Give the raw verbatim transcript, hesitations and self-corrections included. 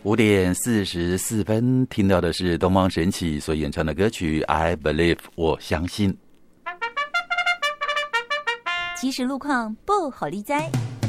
五点四十四分，听到的是东方神起所演唱的歌曲《I Believe》，我相信。 即时路况不好利哉。